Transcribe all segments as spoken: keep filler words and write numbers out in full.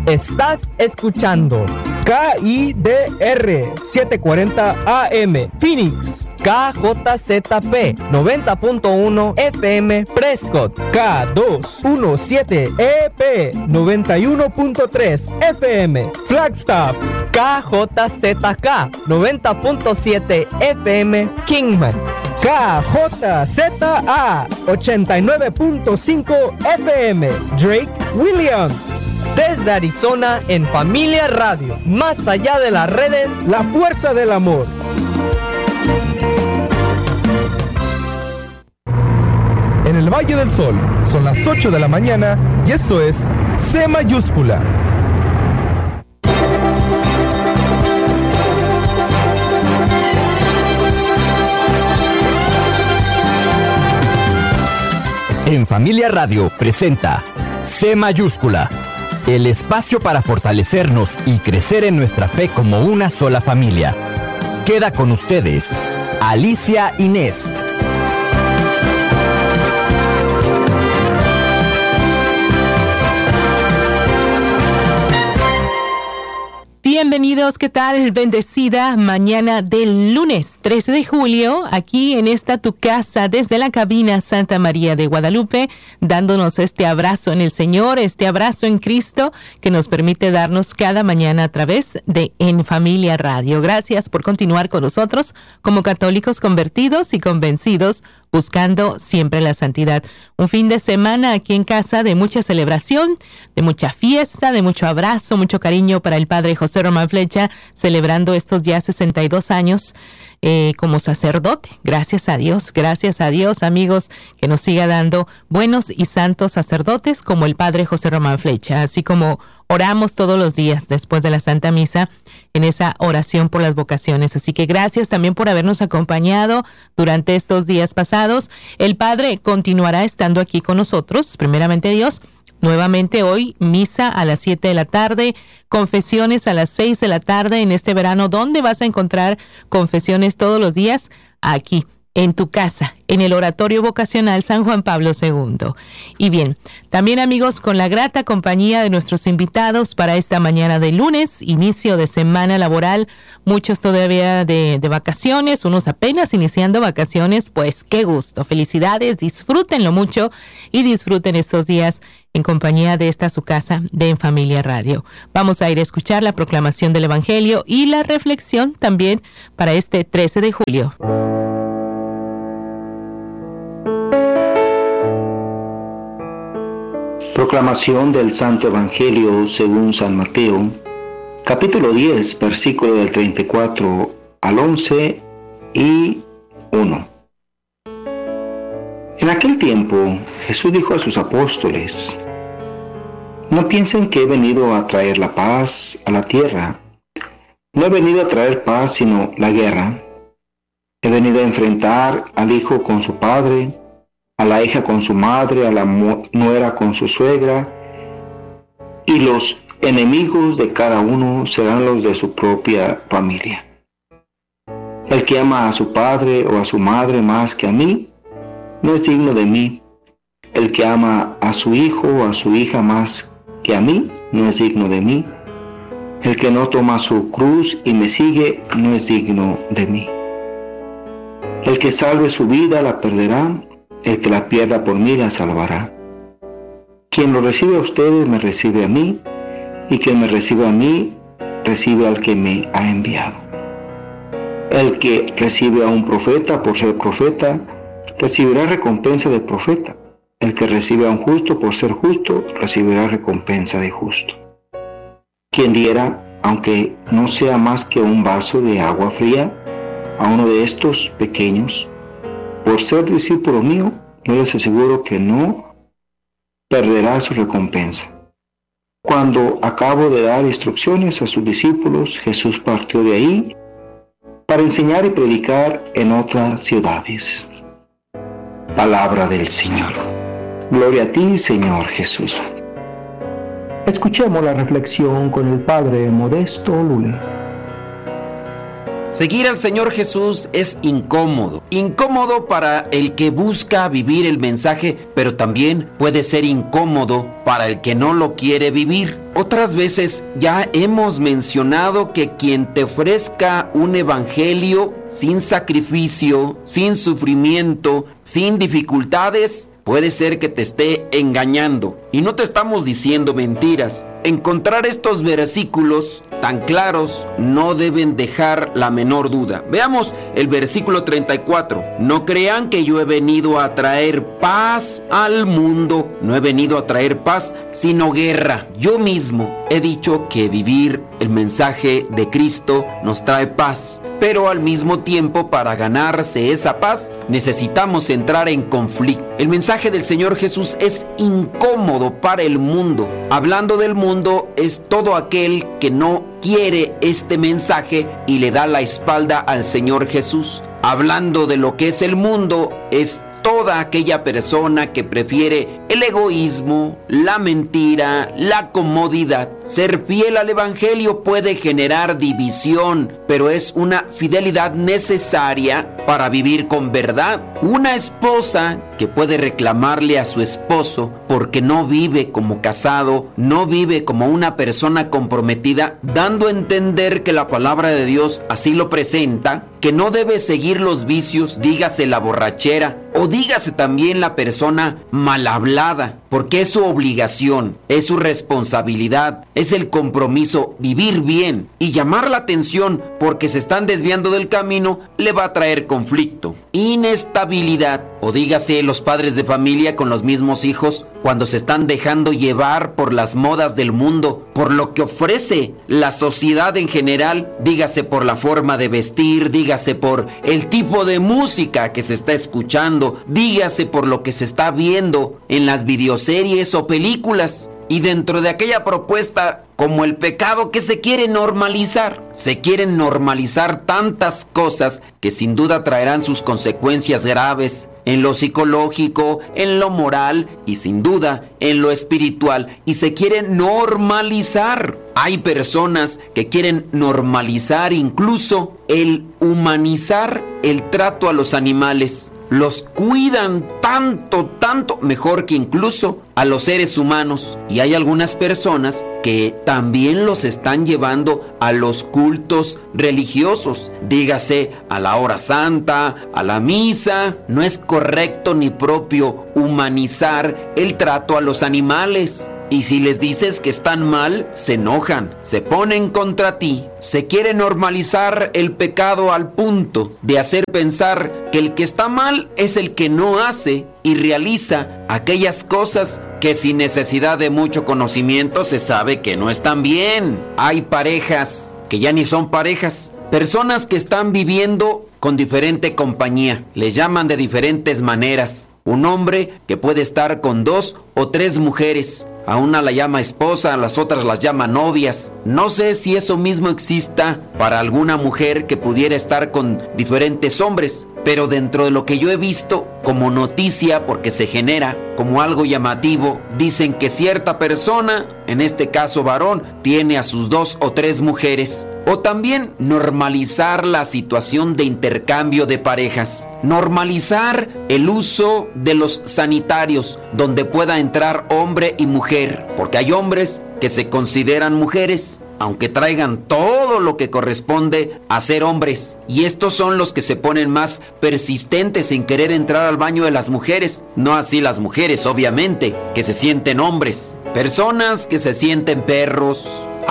Estás escuchando K I D R setecientos cuarenta A M Phoenix, K J Z P noventa punto uno F M Prescott, K doscientos diecisiete E P noventa y uno punto tres F M Flagstaff, K J Z K noventa punto siete F M Kingman, K J Z A ochenta y nueve punto cinco F M Drake Williams. Desde Arizona en Familia Radio, más allá de las redes, la fuerza del amor. En el Valle del Sol son las ocho de la mañana y esto es C mayúscula. En Familia Radio presenta C mayúscula, el espacio para fortalecernos y crecer en nuestra fe como una sola familia. Queda con ustedes, Alicia Inés. Bienvenidos, ¿qué tal? Bendecida mañana del lunes trece de julio, aquí en esta tu casa, desde la cabina Santa María de Guadalupe, dándonos este abrazo en el Señor, este abrazo en Cristo que nos permite darnos cada mañana a través de En Familia Radio. Gracias por continuar con nosotros como católicos convertidos y convencidos, buscando siempre la santidad. Un fin de semana aquí en casa de mucha celebración, de mucha fiesta, de mucho abrazo, mucho cariño para el Padre José Román Flecha, celebrando estos ya sesenta y dos años eh, como sacerdote. Gracias a Dios, gracias a Dios, amigos, que nos siga dando buenos y santos sacerdotes como el Padre José Román Flecha, así como oramos todos los días después de la Santa Misa en esa oración por las vocaciones. Así que gracias también por habernos acompañado durante estos días pasados. El Padre continuará estando aquí con nosotros, primeramente Dios. Nuevamente hoy, misa a las siete de la tarde, confesiones a las seis de la tarde en este verano. ¿Dónde vas a encontrar confesiones todos los días? Aquí, en tu casa, en el Oratorio Vocacional San Juan Pablo segundo. Y bien, también amigos, con la grata compañía de nuestros invitados para esta mañana de lunes, inicio de semana laboral, muchos todavía de, de vacaciones, unos apenas iniciando vacaciones, pues qué gusto, felicidades, disfrútenlo mucho y disfruten estos días en compañía de esta su casa de En Familia Radio. Vamos a ir a escuchar la proclamación del Evangelio y la reflexión también para este trece de julio. Proclamación del Santo Evangelio según San Mateo, capítulo diez, versículo del treinta y cuatro al once y uno. En aquel tiempo, Jesús dijo a sus apóstoles: no piensen que he venido a traer la paz a la tierra. No he venido a traer paz, sino la guerra. He venido a enfrentar al hijo con su padre, a la hija con su madre, a la nuera con su suegra, y los enemigos de cada uno serán los de su propia familia. El que ama a su padre o a su madre más que a mí, no es digno de mí. El que ama a su hijo o a su hija más que a mí, no es digno de mí. El que no toma su cruz y me sigue, no es digno de mí. El que salve su vida la perderá, el que la pierda por mí la salvará. Quien lo recibe a ustedes me recibe a mí, y quien me recibe a mí recibe al que me ha enviado. El que recibe a un profeta por ser profeta recibirá recompensa de profeta. El que recibe a un justo por ser justo recibirá recompensa de justo. Quien diera, aunque no sea más que un vaso de agua fría, a uno de estos pequeños, por ser discípulo mío, yo les aseguro que no perderá su recompensa. Cuando acabo de dar instrucciones a sus discípulos, Jesús partió de ahí para enseñar y predicar en otras ciudades. Palabra del Señor. Gloria a ti, Señor Jesús. Escuchemos la reflexión con el Padre Modesto Lule. Seguir al Señor Jesús es incómodo. Incómodo para el que busca vivir el mensaje, pero también puede ser incómodo para el que no lo quiere vivir. Otras veces ya hemos mencionado que quien te ofrezca un evangelio sin sacrificio, sin sufrimiento, sin dificultades, puede ser que te esté engañando. Y no te estamos diciendo mentiras. Encontrar estos versículos tan claros no deben dejar la menor duda. Veamos el versículo treinta y cuatro. No crean que yo he venido a traer paz al mundo. No he venido a traer paz, sino guerra. Yo mismo he dicho que vivir el mensaje de Cristo nos trae paz. Pero al mismo tiempo, para ganarse esa paz, necesitamos entrar en conflicto. El mensaje del Señor Jesús es incómodo para el mundo. Hablando del mundo, es todo aquel que no quiere este mensaje y le da la espalda al Señor Jesús. Hablando de lo que es el mundo, es toda aquella persona que prefiere el egoísmo, la mentira, la comodidad. Ser fiel al Evangelio puede generar división, pero es una fidelidad necesaria para vivir con verdad. Una esposa que puede reclamarle a su esposo porque no vive como casado, no vive como una persona comprometida, dando a entender que la palabra de Dios así lo presenta, que no debe seguir los vicios, dígase la borrachera, o dígase también la persona mal hablada, porque es su obligación, es su responsabilidad, es el compromiso vivir bien, y llamar la atención porque se están desviando del camino le va a traer conflicto, inestabilidad, o dígase los padres de familia con los mismos hijos cuando se están dejando llevar por las modas del mundo, por lo que ofrece la sociedad en general, dígase por la forma de vestir, dígase por el tipo de música que se está escuchando, dígase por lo que se está viendo en las videoseries o películas. Y dentro de aquella propuesta, como el pecado que se quiere normalizar, se quieren normalizar tantas cosas que sin duda traerán sus consecuencias graves en lo psicológico, en lo moral y sin duda en lo espiritual. Y se quieren normalizar. Hay personas que quieren normalizar incluso el humanizar el trato a los animales. Los cuidan tanto, tanto mejor que incluso a los seres humanos. Y hay algunas personas que también los están llevando a los cultos religiosos. Dígase a la hora santa, a la misa. No es correcto ni propio humanizar el trato a los animales. Y si les dices que están mal, se enojan, se ponen contra ti. Se quiere normalizar el pecado al punto de hacer pensar que el que está mal es el que no hace y realiza aquellas cosas que sin necesidad de mucho conocimiento se sabe que no están bien. Hay parejas que ya ni son parejas, personas que están viviendo con diferente compañía, les llaman de diferentes maneras. Un hombre que puede estar con dos o tres mujeres. A una la llama esposa, a las otras las llama novias. No sé si eso mismo exista para alguna mujer que pudiera estar con diferentes hombres. Pero dentro de lo que yo he visto como noticia, porque se genera como algo llamativo, dicen que cierta persona, en este caso varón, tiene a sus dos o tres mujeres. O también normalizar la situación de intercambio de parejas. Normalizar el uso de los sanitarios, donde pueda entrar hombre y mujer. Porque hay hombres que se consideran mujeres, aunque traigan todo lo que corresponde a ser hombres. Y estos son los que se ponen más persistentes en querer entrar al baño de las mujeres. No así las mujeres, obviamente, que se sienten hombres. Personas que se sienten perros,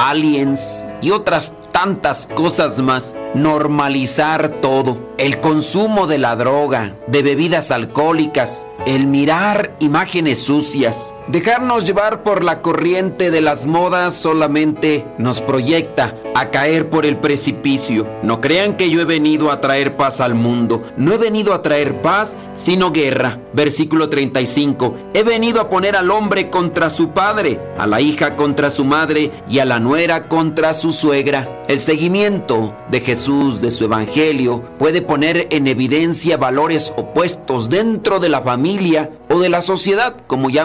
aliens y otras tantas cosas más. Normalizar todo. El consumo de la droga, de bebidas alcohólicas, el mirar imágenes sucias. Dejarnos llevar por la corriente de las modas solamente nos proyecta a caer por el precipicio. No crean que yo he venido a traer paz al mundo. No he venido a traer paz, sino guerra. Versículo treinta y cinco. He venido a poner al hombre contra su padre, a la hija contra su madre y a la nuera contra su suegra. El seguimiento de Jesús, de su evangelio, puede poner en evidencia valores opuestos dentro de la familia o de la sociedad, como ya mencionamos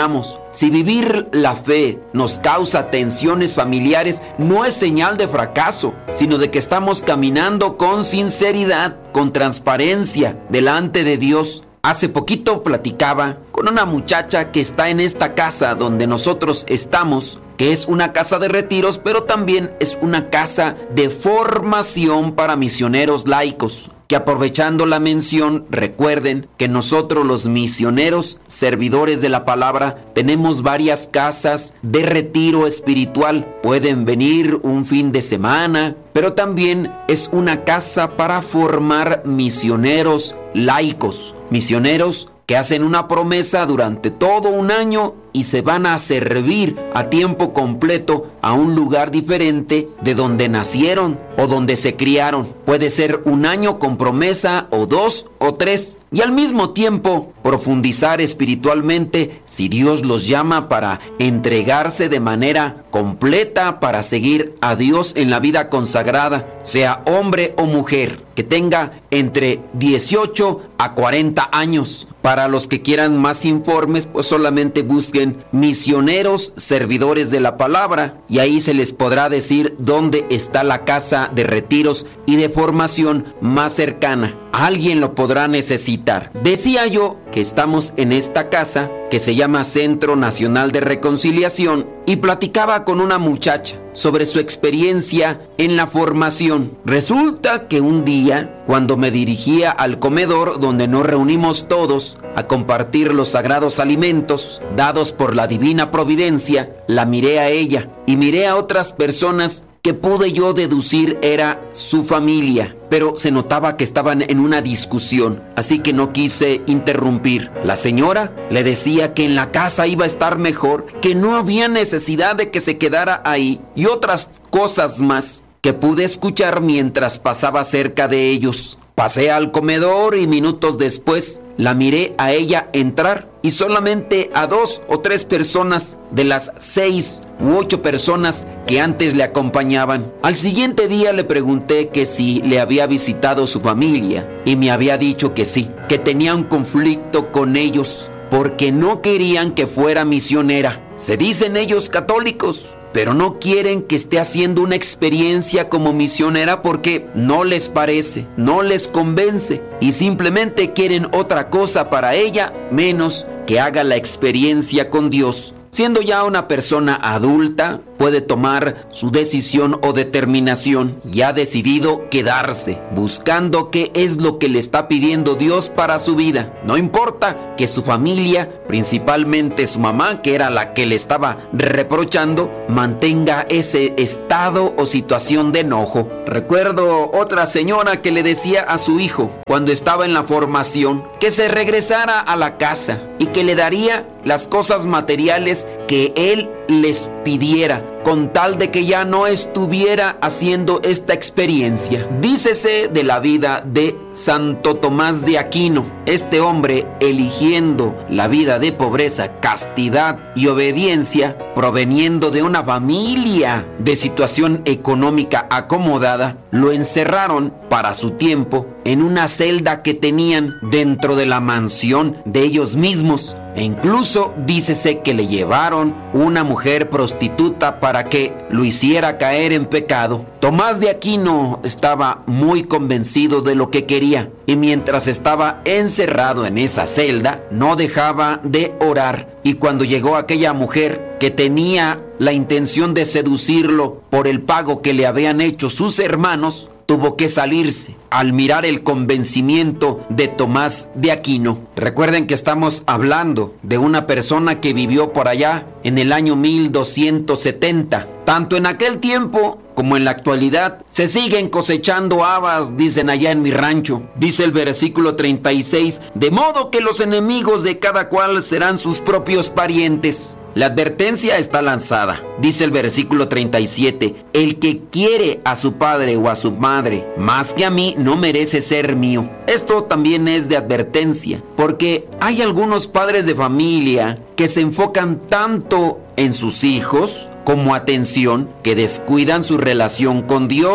caminamos. Si vivir la fe nos causa tensiones familiares, no es señal de fracaso, sino de que estamos caminando con sinceridad, con transparencia delante de Dios. Hace poquito platicaba con una muchacha que está en esta casa donde nosotros estamos, que es una casa de retiros, pero también es una casa de formación para misioneros laicos. Que aprovechando la mención, recuerden que nosotros los misioneros, servidores de la palabra, tenemos varias casas de retiro espiritual. Pueden venir un fin de semana, pero también es una casa para formar misioneros laicos, misioneros que hacen una promesa durante todo un año y se van a servir a tiempo completo a un lugar diferente de donde nacieron o donde se criaron. Puede ser un año con promesa o dos o tres. Y al mismo tiempo profundizar espiritualmente si Dios los llama para entregarse de manera completa para seguir a Dios en la vida consagrada, sea hombre o mujer, que tenga entre dieciocho a cuarenta años. Para los que quieran más informes, pues solamente busquen misioneros servidores de la palabra y ahí se les podrá decir dónde está la casa de retiros y de formación más cercana. Alguien lo podrá necesitar. Decía yo que estamos en esta casa que se llama Centro Nacional de Reconciliación y platicaba con una muchacha sobre su experiencia en la formación. Resulta que un día, cuando me dirigía al comedor donde nos reunimos todos a compartir los sagrados alimentos dados por la divina providencia, la miré a ella y miré a otras personas que pude yo deducir era su familia, pero se notaba que estaban en una discusión, así que no quise interrumpir. La señora le decía que en la casa iba a estar mejor, que no había necesidad de que se quedara ahí y otras cosas más que pude escuchar mientras pasaba cerca de ellos. Pasé al comedor y minutos después la miré a ella entrar y solamente a dos o tres personas de las seis u ocho personas que antes le acompañaban. Al siguiente día le pregunté que si le había visitado su familia y me había dicho que sí, que tenía un conflicto con ellos porque no querían que fuera misionera. Se dicen ellos católicos, pero no quieren que esté haciendo una experiencia como misionera porque no les parece, no les convence y simplemente quieren otra cosa para ella menos que haga la experiencia con Dios. Siendo ya una persona adulta, puede tomar su decisión o determinación y ha decidido quedarse, buscando qué es lo que le está pidiendo Dios para su vida. No importa que su familia, principalmente su mamá, que era la que le estaba reprochando, mantenga ese estado o situación de enojo. Recuerdo otra señora que le decía a su hijo, cuando estaba en la formación, que se regresara a la casa y que le daría las cosas materiales que él les pidiera, con tal de que ya no estuviera haciendo esta experiencia. Dícese de la vida de Santo Tomás de Aquino. Este hombre, eligiendo la vida de pobreza, castidad y obediencia, proveniendo de una familia de situación económica acomodada, lo encerraron para su tiempo en una celda que tenían dentro de la mansión de ellos mismos. E incluso dícese que le llevaron una mujer prostituta para que lo hiciera caer en pecado. Tomás de Aquino estaba muy convencido de lo que quería y mientras estaba encerrado en esa celda no dejaba de orar. Y cuando llegó aquella mujer que tenía la intención de seducirlo por el pago que le habían hecho sus hermanos, tuvo que salirse al mirar el convencimiento de Tomás de Aquino. Recuerden que estamos hablando de una persona que vivió por allá en el año mil doscientos setenta. Tanto en aquel tiempo como en la actualidad se siguen cosechando habas, dicen allá en mi rancho. Dice el versículo treinta y seis, de modo que los enemigos de cada cual serán sus propios parientes. La advertencia está lanzada. Dice el versículo treinta y siete, el que quiere a su padre o a su madre más que a mí no merece ser mío. Esto también es de advertencia, porque hay algunos padres de familia que se enfocan tanto en sus hijos como atención que descuidan su relación con Dios.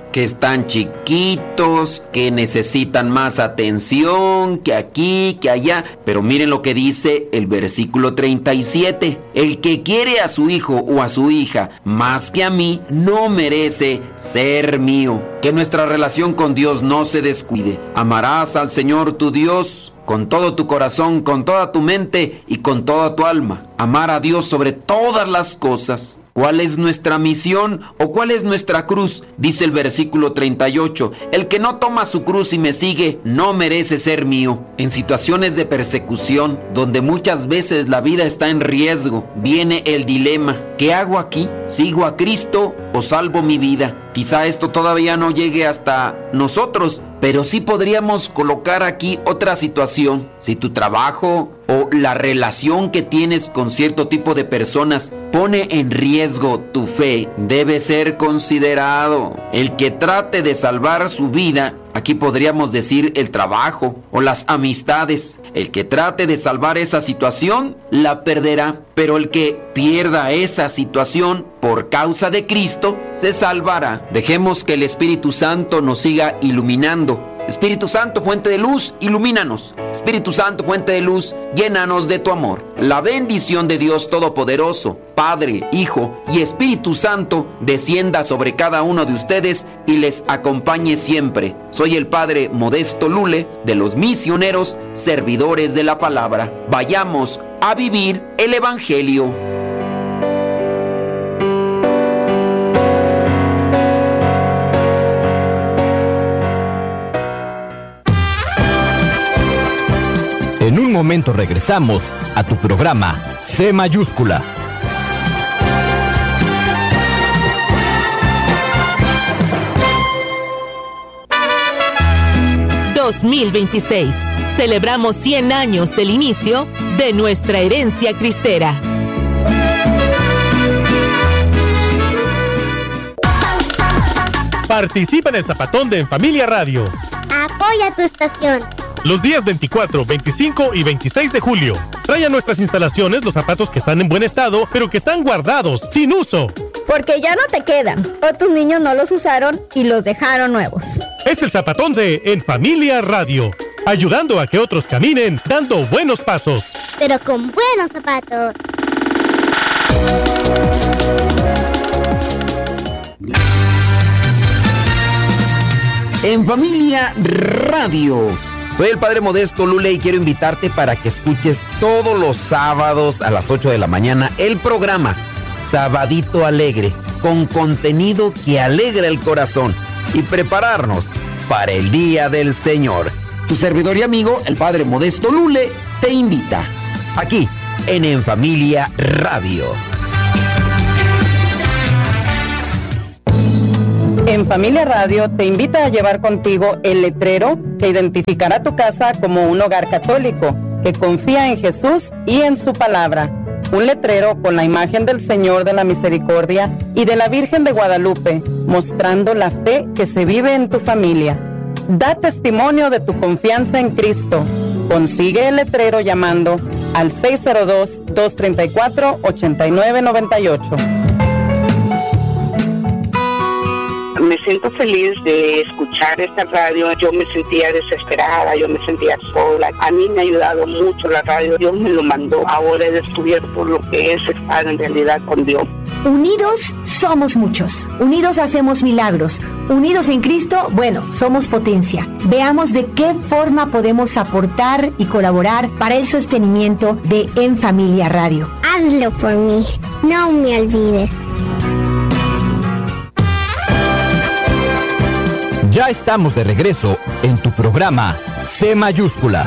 que están chiquitos, que necesitan más atención, que aquí, que allá. Pero miren lo que dice el versículo treinta y siete. El que quiere a su hijo o a su hija más que a mí, no merece ser mío. Que nuestra relación con Dios no se descuide. Amarás al Señor tu Dios con todo tu corazón, con toda tu mente y con toda tu alma. Amar a Dios sobre todas las cosas. ¿Cuál es nuestra misión o cuál es nuestra cruz? Dice el versículo treinta y ocho. El que no toma su cruz y me sigue no merece ser mío. En situaciones de persecución, donde muchas veces la vida está en riesgo, viene el dilema. ¿Qué hago aquí? ¿Sigo a Cristo o salvo mi vida? Quizá esto todavía no llegue hasta nosotros, pero sí podríamos colocar aquí otra situación. Si tu trabajo o la relación que tienes con cierto tipo de personas pone en riesgo tu fe, debe ser considerado. El que trate de salvar su vida, aquí podríamos decir el trabajo o las amistades, el que trate de salvar esa situación, la perderá. Pero el que pierda esa situación por causa de Cristo, se salvará. Dejemos que el Espíritu Santo nos siga iluminando. Espíritu Santo, fuente de luz, ilumínanos. Espíritu Santo, fuente de luz, llénanos de tu amor. La bendición de Dios Todopoderoso, Padre, Hijo y Espíritu Santo, descienda sobre cada uno de ustedes y les acompañe siempre. Soy el Padre Modesto Lule, de los misioneros, servidores de la palabra. Vayamos a vivir el Evangelio. En un momento regresamos a tu programa C Mayúscula. dos mil veintiséis. Celebramos cien años del inicio de nuestra herencia cristera. Participa en el Zapatón de En Familia Radio. Apoya tu estación. Los días veinticuatro, veinticinco y veintiséis de julio. Trae a nuestras instalaciones los zapatos que están en buen estado, pero que están guardados, sin uso. Porque ya no te quedan, o tus niños no los usaron y los dejaron nuevos. Es el Zapatón de En Familia Radio, ayudando a que otros caminen dando buenos pasos. Pero con buenos zapatos. En Familia Radio. Soy el Padre Modesto Lule y quiero invitarte para que escuches todos los sábados a las ocho de la mañana el programa Sabadito Alegre, con contenido que alegra el corazón y prepararnos para el Día del Señor. Tu servidor y amigo, el Padre Modesto Lule, te invita. Aquí, en En Familia Radio. En Familia Radio te invita a llevar contigo el letrero que identificará tu casa como un hogar católico que confía en Jesús y en su palabra. Un letrero con la imagen del Señor de la Misericordia y de la Virgen de Guadalupe, mostrando la fe que se vive en tu familia. Da testimonio de tu confianza en Cristo. Consigue el letrero llamando al seis cero dos, dos tres cuatro, ocho nueve nueve ocho. Me siento feliz de escuchar esta radio. Yo me sentía desesperada, yo me sentía sola. A mí me ha ayudado mucho la radio. Dios me lo mandó. Ahora he descubierto lo que es estar en realidad con Dios. Unidos somos muchos. Unidos hacemos milagros. Unidos en Cristo, bueno, somos potencia. Veamos de qué forma podemos aportar y colaborar para el sostenimiento de En Familia Radio. Hazlo por mí. No me olvides. Ya estamos de regreso en tu programa C Mayúscula.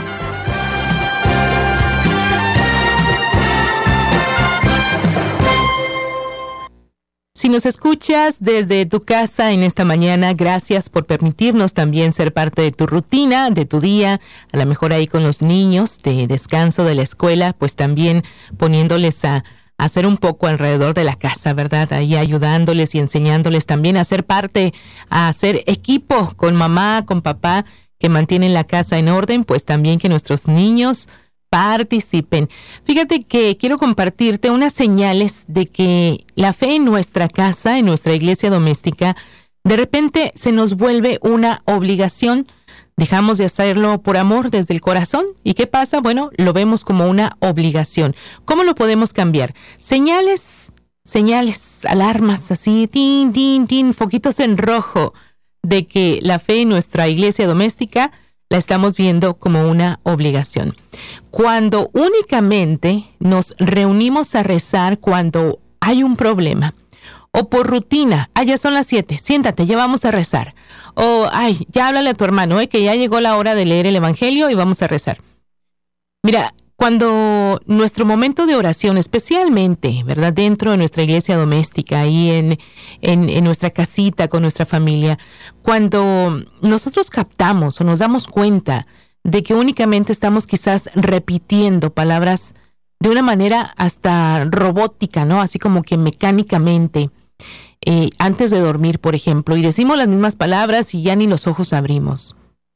Si nos escuchas desde tu casa en esta mañana, gracias por permitirnos también ser parte de tu rutina, de tu día, a lo mejor ahí con los niños de descanso de la escuela, pues también poniéndoles a hacer un poco alrededor de la casa, ¿verdad? Ahí ayudándoles y enseñándoles también a ser parte, a hacer equipo con mamá, con papá, que mantienen la casa en orden, pues también que nuestros niños participen. Fíjate que quiero compartirte unas señales de que la fe en nuestra casa, en nuestra iglesia doméstica, de repente se nos vuelve una obligación. Dejamos de hacerlo por amor desde el corazón. ¿Y qué pasa? Bueno, lo vemos como una obligación. ¿Cómo lo podemos cambiar? Señales, señales, alarmas así, tin, tin, tin, foquitos en rojo de que la fe en nuestra iglesia doméstica la estamos viendo como una obligación. Cuando únicamente nos reunimos a rezar cuando hay un problema, o por rutina, ah, ya son las siete, siéntate, ya vamos a rezar. O, ay, ya háblale a tu hermano, eh, que ya llegó la hora de leer el Evangelio y vamos a rezar. Mira, cuando nuestro momento de oración, especialmente, ¿verdad? Dentro de nuestra iglesia doméstica, ahí en, en, en nuestra casita con nuestra familia, cuando nosotros captamos o nos damos cuenta de que únicamente estamos quizás repitiendo palabras de una manera hasta robótica, ¿no? Así como que mecánicamente, eh, antes de dormir, por ejemplo, y decimos las mismas palabras y ya ni los ojos abrimos.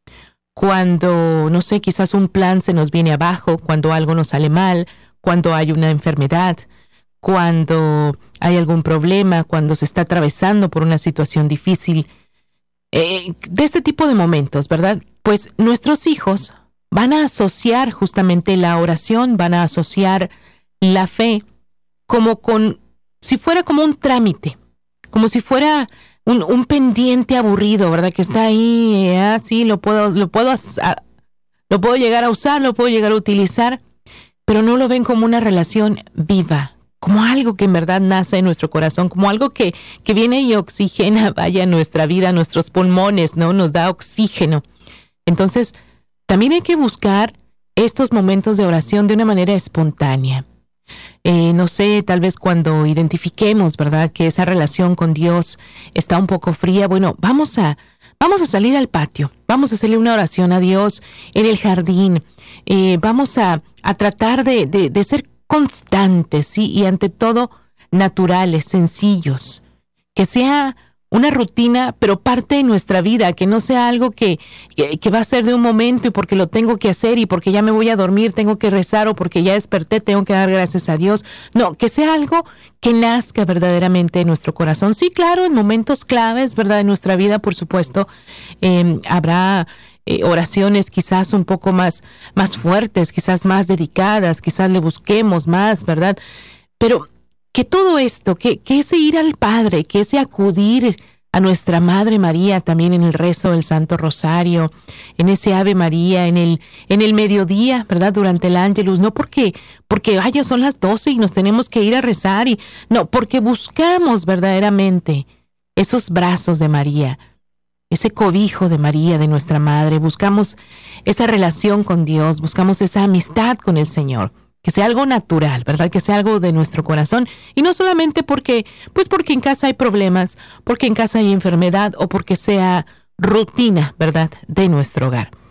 Cuando, no sé, quizás un plan se nos viene abajo, cuando algo nos sale mal, cuando hay una enfermedad, cuando hay algún problema, cuando se está atravesando por una situación difícil, eh, de este tipo de momentos, ¿verdad? Pues nuestros hijos van a asociar justamente la oración, van a asociar la fe como con, si fuera como un trámite, como si fuera Un, un pendiente aburrido, ¿verdad? Que está ahí, ah, sí, lo puedo, lo puedo, a, lo puedo llegar a usar, lo puedo llegar a utilizar, pero no lo ven como una relación viva, como algo que en verdad nace en nuestro corazón, como algo que, que viene y oxigena, vaya, nuestra vida, nuestros pulmones, ¿no? Nos da oxígeno. Entonces, también hay que buscar estos momentos de oración de una manera espontánea. Eh, no sé, tal vez cuando identifiquemos, ¿verdad?, que esa relación con Dios está un poco fría, bueno, vamos a, vamos a salir al patio, vamos a hacerle una oración a Dios en el jardín, eh, vamos a, a tratar de, de, de ser constantes, ¿sí? Y ante todo naturales, sencillos, que sea una rutina, pero parte de nuestra vida, que no sea algo que, que, que va a ser de un momento y porque lo tengo que hacer y porque ya me voy a dormir tengo que rezar o porque ya desperté tengo que dar gracias a Dios. No, que sea algo que nazca verdaderamente en nuestro corazón. Sí, claro, en momentos claves, ¿verdad?, de nuestra vida, por supuesto, eh, habrá eh, oraciones quizás un poco más, más fuertes, quizás más dedicadas, quizás le busquemos más, ¿verdad? Pero que todo esto, que, que ese ir al Padre, que ese acudir a nuestra Madre María también en el rezo del Santo Rosario, en ese Ave María, en el, en el mediodía, ¿verdad?, durante el Ángelus, no porque, porque ay, ya son las doce y nos tenemos que ir a rezar, y no, porque buscamos verdaderamente esos brazos de María, ese cobijo de María, de nuestra Madre, buscamos esa relación con Dios, buscamos esa amistad con el Señor. Que sea algo natural, ¿verdad? Que sea algo de nuestro corazón. Y no solamente porque, pues porque en casa hay problemas, porque en casa hay enfermedad o porque sea rutina, ¿verdad?, de nuestro hogar.